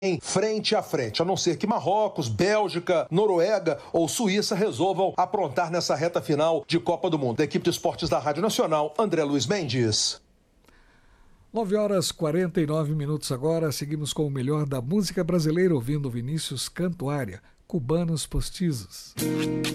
frente a frente, a não ser que Marrocos, Bélgica, Noruega ou Suíça resolvam aprontar nessa reta final de Copa do Mundo. Da equipe de esportes da Rádio Nacional, André Luiz Mendes. 9h49 agora, seguimos com o melhor da música brasileira, ouvindo Vinícius Cantuária, Cubanos Postizos.